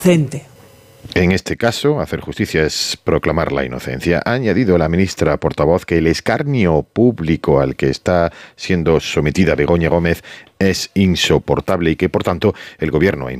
inocente. En este caso, hacer justicia es proclamar la inocencia. Ha añadido la ministra portavoz que el escarnio público al que está siendo sometida Begoña Gómez es insoportable y que, por tanto, el Gobierno ha